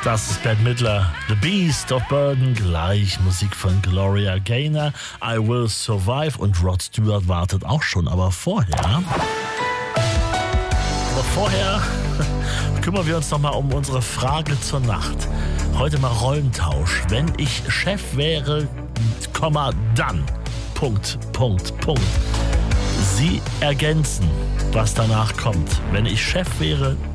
Das ist Bette Midler, The Beast of Burden, gleich Musik von Gloria Gaynor, I Will Survive, und Rod Stewart wartet auch schon, aber vorher kümmern wir uns nochmal um unsere Frage zur Nacht. Heute mal Rollentausch. Wenn ich Chef wäre, dann, Punkt. Sie ergänzen, was danach kommt. Wenn ich Chef wäre,